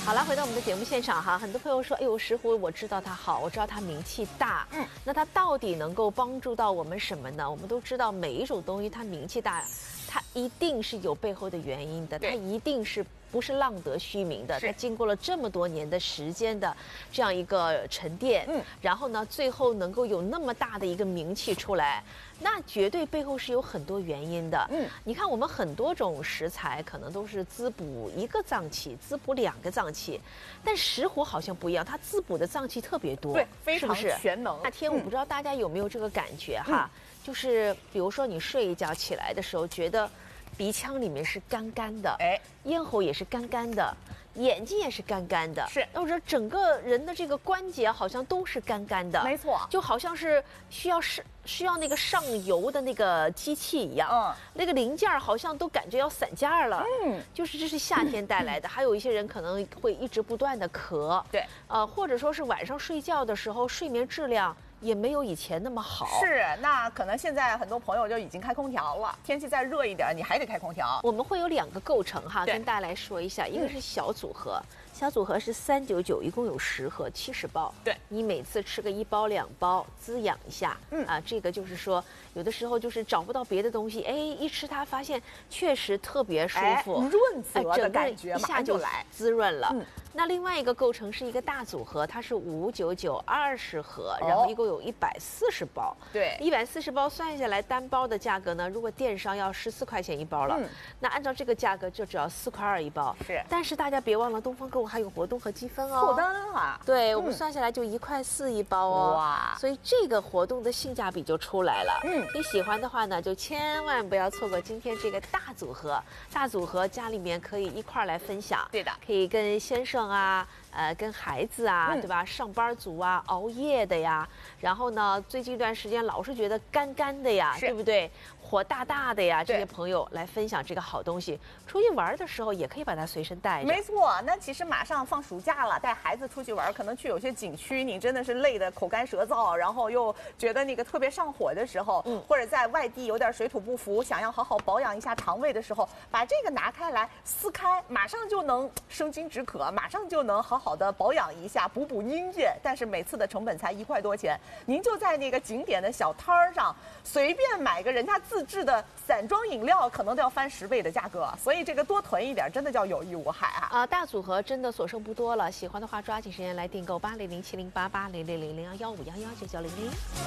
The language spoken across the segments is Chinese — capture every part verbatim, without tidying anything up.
好了，回到我们的节目现场哈，很多朋友说，哎呦，石斛我知道它好，我知道它名气大，嗯，那它到底能够帮助到我们什么呢？我们都知道每一种东西它名气大，它一定是有背后的原因的，它一定是不是浪得虚名的，它经过了这么多年的时间的这样一个沉淀，嗯，然后呢，最后能够有那么大的一个名气出来。那绝对背后是有很多原因的。嗯，你看我们很多种食材可能都是滋补一个脏器，滋补两个脏器，但石斛好像不一样，它滋补的脏器特别多， 对，非常全能。 那天我不知道大家有没有这个感觉哈，嗯、就是比如说你睡一觉起来的时候，觉得鼻腔里面是干干的，哎，咽喉也是干干的。眼睛也是干干的， 是， 或者整个人的这个关节好像都是干干的， 没错， 就好像是需要是需要那个上油的那个机器一样，嗯，那个零件好像都感觉要散架了，嗯，就是这是夏天带来的。嗯、还有一些人可能会一直不断的咳， 对， 呃，或者说是晚上睡觉的时候睡眠质量也没有以前那么好。 是，那可能现在很多朋友就已经开空调了，天气再热一点，你还得开空调。 我们会有两个构成哈，跟大家来说一下，一个是小组合。嗯，小组合是三九九，一共有十盒，七十包。 对， 你每次吃个一包两包，滋养一下。嗯啊，这个就是说，有的时候就是找不到别的东西，哎，一吃它发现确实特别舒服， 哎、润泽的感觉， 一下就来滋润了。嗯，那另外一个构成是一个大组合，它是五九九二十盒，然后一共有一百四十包。 对， 一百四十包算下来，单包的价格呢，如果电商要十四块钱一包了，嗯、那按照这个价格就只要四块二一包。 是， 但是大家别忘了，东方购物还有活动和积分哦， 凑单啊！ 对，我们算下来就一块四一包哦，哇！所以这个活动的性价比就出来了。嗯，你喜欢的话呢，就千万不要错过今天这个大组合。大组合家里面可以一块来分享， 对的， 可以跟先生啊，呃，跟孩子啊，嗯、对吧？上班族啊，熬夜的呀，然后呢，最近一段时间老是觉得干干的呀，对不对？火大大的呀，这些朋友来分享这个好东西，出去玩的时候也可以把它随身带着。 没错，那其实马上放暑假了，带孩子出去玩，可能去有些景区，你真的是累得口干舌燥，然后又觉得那个特别上火的时候，嗯，或者在外地有点水土不服，想要好好保养一下肠胃的时候，把这个拿开来撕开，马上就能生津止渴，马上就能好好的保养一下，补补阴液。但是每次的成本才一块多钱，您就在那个景点的小摊儿上随便买个人家自制的散装饮料，可能都要翻十倍的价格，所以这个多囤一点，真的叫有益无害啊！ 啊，大组合真的所剩不多了，喜欢的话抓紧时间来订购八零零七零八八零零零零幺幺五幺幺九九零零。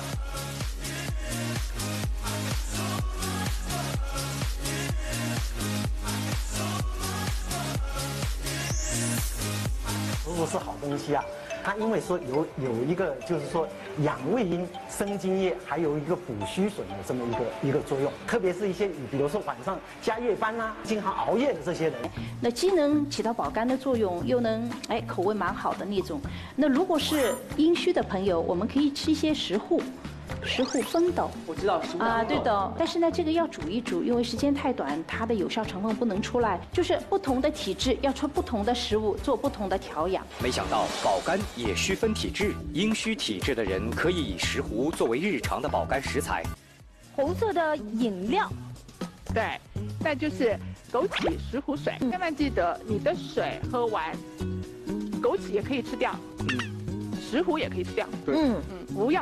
如果是好东西啊，它因为说有有一个就是说养胃阴、生津液，还有一个补虚损的这么一个一个作用。特别是一些比如说晚上加夜班啊、经常熬夜的这些人， 那既能起到保肝的作用，又能哎口味蛮好的那种。那如果是阴虚的朋友，我们可以吃一些石斛。石斛风豆， 我知道石斛啊，对的。但是呢，这个要煮一煮，因为时间太短，它的有效成分不能出来。就是不同的体质要吃不同的食物，做不同的调养。 没想到保肝也需分体质，阴虚体质的人可以以石斛作为日常的保肝食材。 红色的饮料， 对，那就是枸杞石斛水。千万记得，你的水喝完，枸杞也可以吃掉，石斛也可以吃掉。 嗯嗯，不要